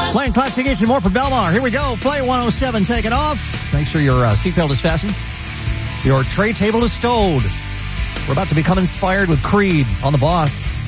Playing classic hits and more for Belmar. Here we go. Flight 107 taking off. Make sure your seatbelt is fastened. Your tray table is stowed. We're about to become inspired with Creed on the Boss.